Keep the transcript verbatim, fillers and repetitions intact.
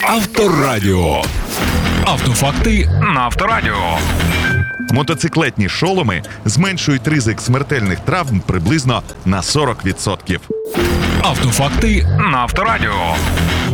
Авторадіо. Автофакти на Авторадіо. Мотоциклетні шоломи зменшують ризик смертельних травм приблизно на сорок відсотків. Автофакти на Авторадіо.